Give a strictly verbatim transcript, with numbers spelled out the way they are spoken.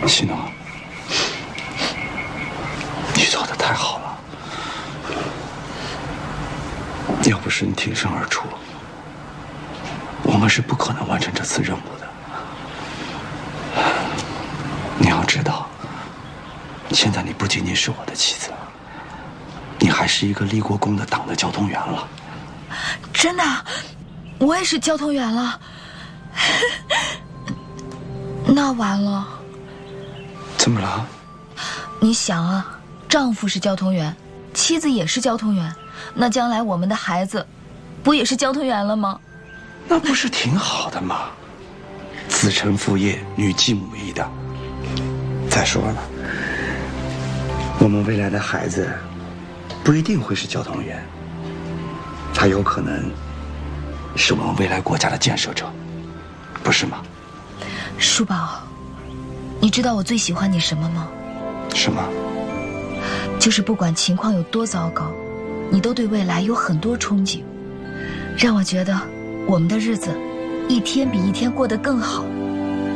希诺，你做的太好了，要不是你挺身而出，我们是不可能完成这次任务的。你要知道，现在你不仅仅是我的妻子，你还是一个立国公的党的交通员了。 真的，我也是交通员了。那完了。 怎么了？ 你想啊，丈夫是交通员，妻子也是交通员，那将来我们的孩子不也是交通员了吗？ 那不是挺好的吗？子承父业，女继母义的。再说了，我们未来的孩子不一定会是交通员，他有可能是我们未来国家的建设者，不是吗？ 叔宝，你知道我最喜欢你什么吗？ 什么？ 就是不管情况有多糟糕，你都对未来有很多憧憬，让我觉得我们的日子一天比一天过得更好。